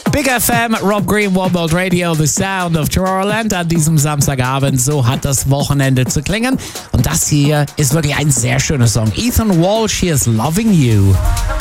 Big FM, Rob Green, One World Radio, The Sound of Tomorrowland an diesem Samstagabend. So hat das Wochenende zu klingen. Und das hier ist wirklich ein sehr schöner Song. Ethan Walsh, hier ist Loving You.